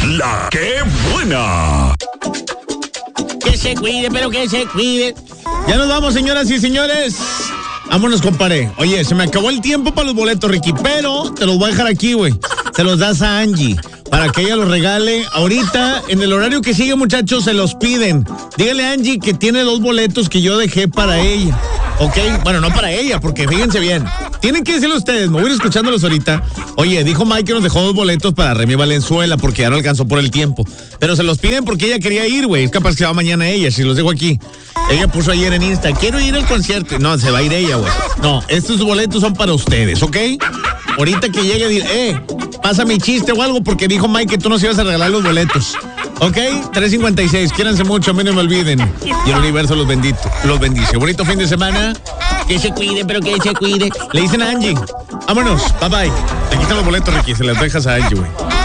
La que buena. Que se cuide, pero que se cuide. Ya nos vamos, señoras y señores. Vámonos, compadre. Oye, se me acabó el tiempo para los boletos, Ricky, pero te los voy a dejar aquí, güey. Se los das a Angie para que ella los regale. Ahorita, en el horario que sigue, muchachos, se los piden. Dígale a Angie que tiene 2 boletos que yo dejé para ella. ¿Ok? Bueno, no para ella, porque fíjense bien. Tienen que decirlo ustedes, me voy a ir escuchándolos ahorita. Oye, dijo Mike que nos dejó 2 boletos para Remy Valenzuela porque ya no alcanzó por el tiempo. Pero se los piden porque ella quería ir, güey. Es capaz que va mañana ella, si los dejo aquí. Ella puso ayer en Insta, quiero ir al concierto. No, se va a ir ella, güey. No, estos boletos son para ustedes, ¿ok? Ahorita que llegue, dile, pasa mi chiste o algo porque dijo Mike que tú nos ibas a regalar los boletos. ¿Ok? 356, quiéranse mucho, a mí no me olviden. Y el universo los bendice. Bonito fin de semana. Que se cuide, pero que se cuide. Le dicen a Angie. Vámonos, bye bye. Aquí están los boletos, Ricky, se las dejas a Angie, güey.